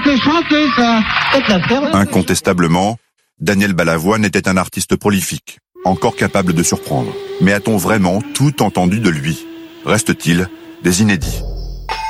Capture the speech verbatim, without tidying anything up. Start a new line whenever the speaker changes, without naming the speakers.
fait chanter, ça. Peut-être la faire.
Incontestablement, Daniel Balavoine était un artiste prolifique, encore capable de surprendre. Mais a-t-on vraiment tout entendu de lui? Reste-t-il des inédits?